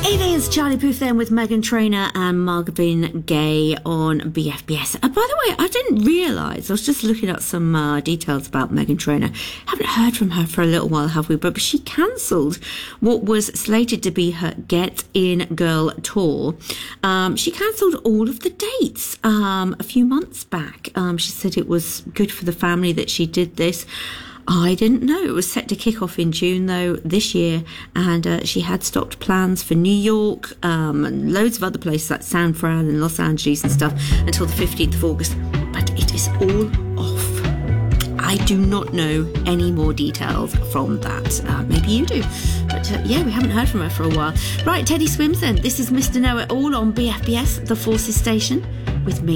It is Charlie Puth then with Meghan Trainor and Marvin Gaye on BFBS. By the way, I didn't realise, I was just looking at some details about Meghan Trainor. Haven't heard from her for a little while, have we? But she cancelled what was slated to be her Get In Girl tour. She cancelled all of the dates a few months back. She said it was good for the family that she did this. I didn't know. It was set to kick off in June, though, this year, and she had stopped plans for New York and loads of other places like San Fran and Los Angeles and stuff until the 15th of August. But it is all off. I do not know any more details from that. Maybe you do. But yeah, we haven't heard from her for a while. Right, Teddy Swims then. This is Mr. Know It All on BFBS, the Forces Station, with me.